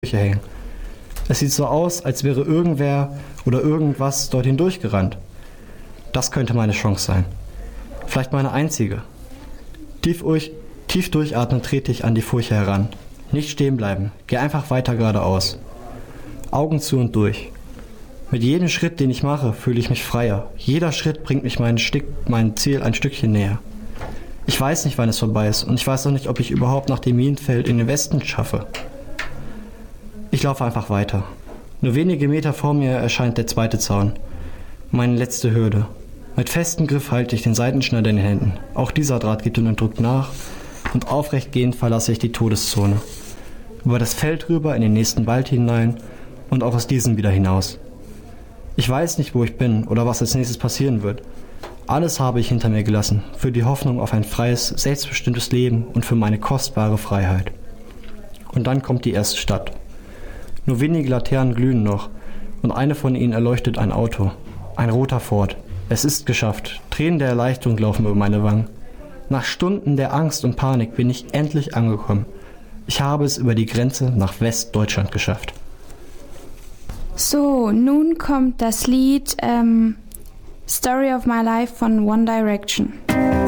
Kirche hängen. Es sieht so aus, als wäre irgendwer oder irgendwas dorthin durchgerannt. Das könnte meine Chance sein. Vielleicht meine einzige. Tief durchatmen trete ich an die Furche heran. Nicht stehen bleiben, geh einfach weiter geradeaus. Augen zu und durch. Mit jedem Schritt, den ich mache, fühle ich mich freier. Jeder Schritt bringt mich mein Ziel ein Stückchen näher. Ich weiß nicht, wann es vorbei ist und ich weiß auch nicht, ob ich überhaupt nach dem Minenfeld in den Westen schaffe. Ich laufe einfach weiter. Nur wenige Meter vor mir erscheint der zweite Zaun. Meine letzte Hürde. Mit festem Griff halte ich den Seitenschneider in den Händen. Auch dieser Draht gibt unter Druck nach und aufrecht gehend verlasse ich die Todeszone. Über das Feld rüber in den nächsten Wald hinein und auch aus diesem wieder hinaus. Ich weiß nicht, wo ich bin oder was als nächstes passieren wird. Alles habe ich hinter mir gelassen, für die Hoffnung auf ein freies, selbstbestimmtes Leben und für meine kostbare Freiheit. Und dann kommt die erste Stadt. Nur wenige Laternen glühen noch und eine von ihnen erleuchtet ein Auto. Ein roter Ford. Es ist geschafft. Tränen der Erleichterung laufen über meine Wangen. Nach Stunden der Angst und Panik bin ich endlich angekommen. Ich habe es über die Grenze nach Westdeutschland geschafft. So, nun kommt das Lied Story of My Life von One Direction.